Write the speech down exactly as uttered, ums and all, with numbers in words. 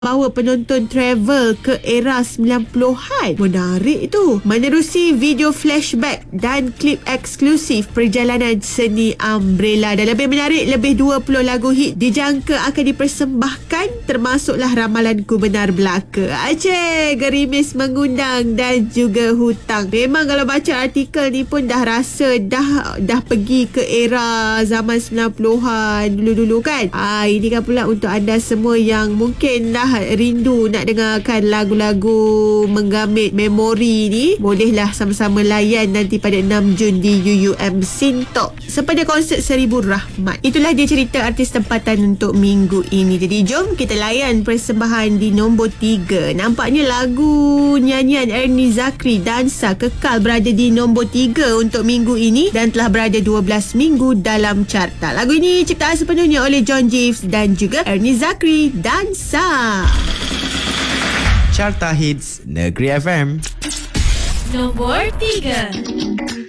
bawa penonton travel ke era sembilan puluhan. Menarik tu. Menerusi video flashback dan klip eksklusif perjalanan seni Umbrella. Dan lebih menarik, lebih dua puluh lagu hit dijangka akan dipersembahkan, termasuklah Ramalanku Benar Belaka. Aceh, gerimis mengundang dan juga hutang. Memang kalau baca artikel ni pun dah rasa dah dah pergi ke era zaman sembilan puluhan dulu-dulu kan. Ah, ini kan pula untuk anda semua yang mungkin dah rindu nak dengarkan lagu-lagu menggamit memori ni, bolehlah sama-sama layan nanti pada enam Jun di U U M Sintok sepada konsert Seribu Rahmat. Itulah dia cerita artis tempatan untuk minggu ini. Jadi jom kita layan persembahan di nombor tiga. Nampaknya lagu nyanyian Ernie Zakri Dansa kekal berada di nombor tiga untuk minggu ini dan telah berada dua belas minggu dalam carta. Lagu ini ciptaan sepenuhnya oleh John Jeeves dan juga Ernie Zakri Dansa. Carta Hits Negeri F M Nombor tiga.